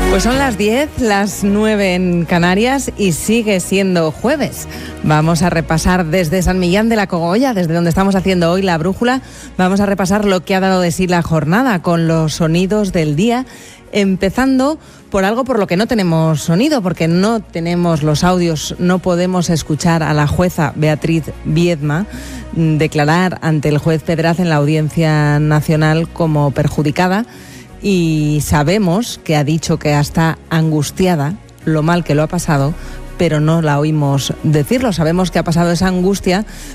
Pues son las 10, las 9 en Canarias y sigue siendo jueves. Vamos a repasar desde San Millán de la Cogolla, desde donde estamos haciendo hoy la brújula, vamos a repasar lo que ha dado de sí la jornada con los sonidos del día, empezando por algo por lo que no tenemos sonido, porque no tenemos los audios, no podemos escuchar a la jueza Beatriz Viedma declarar ante el juez Pedraz en la Audiencia Nacional como perjudicada. Y sabemos que ha dicho que está angustiada, lo mal que lo ha pasado, pero no la oímos decirlo. Sabemos que ha pasado esa angustia